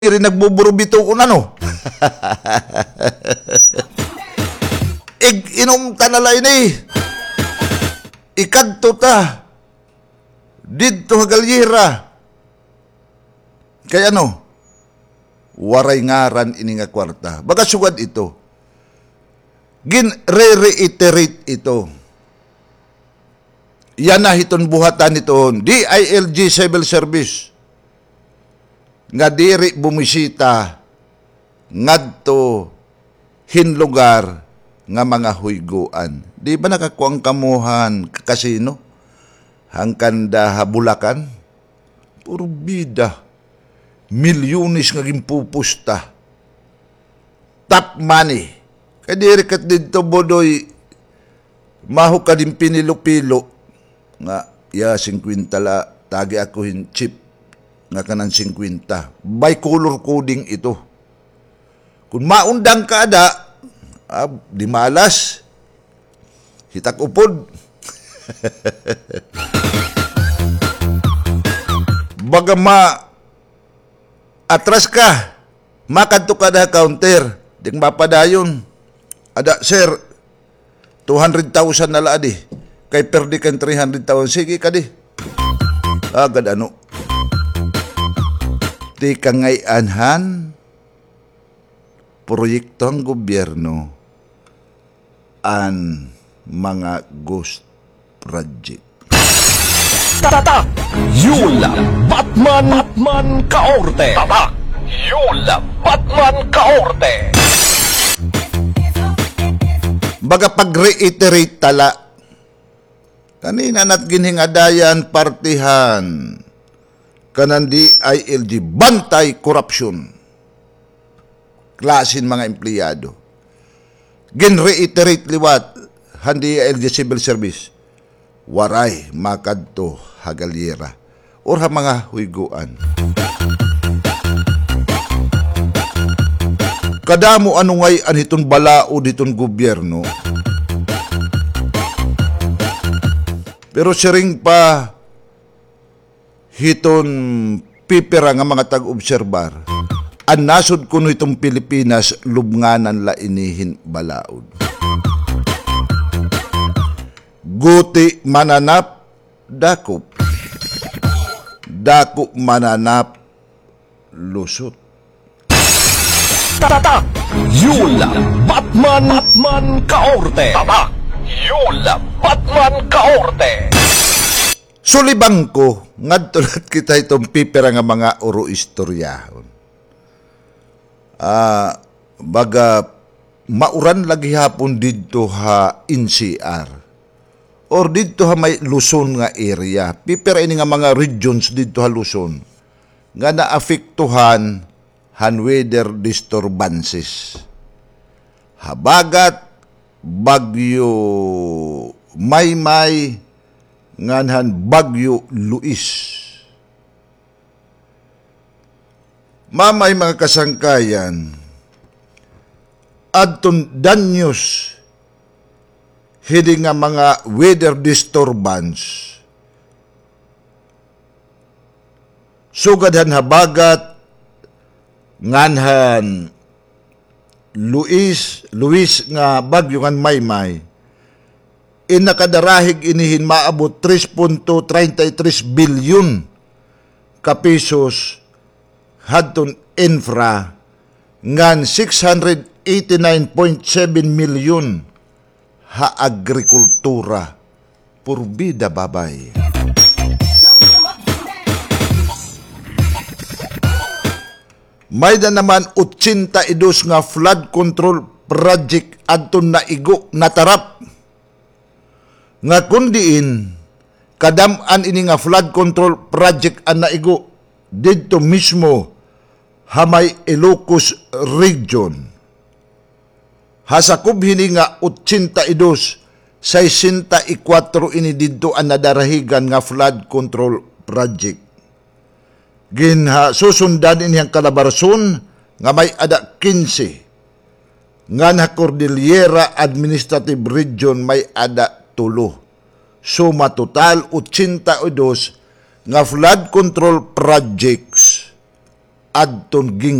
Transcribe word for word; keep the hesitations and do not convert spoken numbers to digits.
rin nagbuburubito ko na no. Ig inom tanalay ni. Ikadto ta. Didto Hagalyera. Kaya no, waray ngaran ini nga kwarta. Baga sugad ito. Gin re-reiterate ito. Yan na hiton buhatan ito. D I L G Civil Service. Nga diri bumisita ngadto hinlugar nga mga huyguan. Di ba nakakuang kamuhan kasino? Hangkanda habulakan? Puro bida. Milyones nga gimpupusta. Top money. Kaya diri kat dito bodoy maho ka din pinilo-pilo nga ya fifty la tagi ako hin chip nga kanang fifty. By color coding ito. Kung maundang ka ada, ah, di malas, hitak upod. Baga ma atras ka, makadto ka na counter, ding mapadayon. Ada, sir, two hundred thousand na laadi. Kay perdi kan three hundred thousand. Sige ka di. Agad ano. Di kangay-anhan proyekto ang gobyerno an mga ghost project. Tatak! Yula Batman Batman Kaorte! Tatak! Yula Batman Kaorte! Baga pag-reiterate tala. Kanina nat ginhingadayan partihan kanan D I L G bantay korupsyon. Klasin mga empleyado. Gin-reiterate liwat han D I L G Civil Service. Waray makadto Hagalyera or ha mga huyguan. Kadamo ano ngay aniton balao diton gobyerno. Pero siring pa hiton pipira nga mga tag-obserbar. Ang nasod kuno itong Pilipinas lubnganan la inihin balaod. Guti mananap dakop. Dakop mananap lusot. Tatak! Yula Batman Batman Kaorte! Tatak! Yula Batman Kaorte! Sulibang ko, ngadtulat kita itong pipira nga mga uro istoryahon. Ah, baga mauran lagi hapon didto ha N C R or didto ha may Luzon nga area. Pipira ini nga mga regions didto ha Luzon nga naapektuhan han weather disturbances. Habagat bagyo Maymay nganhan bagyo Luis. Mamay mga kasangkayan, adton danyos hidi nga mga weather disturbance. Sugadhan habagat nganhan Luis, Luis nga bagyo ngan Maymay. Inakadarahig inihin maabot three point two three three bilyon ka pesos hadton infra ngan six hundred eighty-nine point seven milyon ha agrikultura. Purbida babay. May da naman eighty-two nga flood control project adton naigo natarap. Nga kundiin, kadam-an ini nga flood control project ang naigo dito mismo hamay Ilocos region. Hasakob hini nga eighty-two, sixty-four ini dito ang nadarahigan nga flood control project. Ginha susundan iniyang kalabarson nga may ada fifteen. Nga na Cordillera Administrative Region may ada tulo. Suma total eighty-two nga flood control projects adton ging